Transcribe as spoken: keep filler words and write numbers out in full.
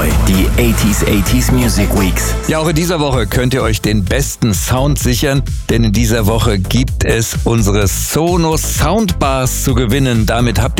Enjoy die achtziger achtziger Music Weeks. Ja, auch in dieser Woche könnt ihr euch den besten Sound sichern, denn in dieser Woche gibt es unsere Sonos Soundbars zu gewinnen. Damit habt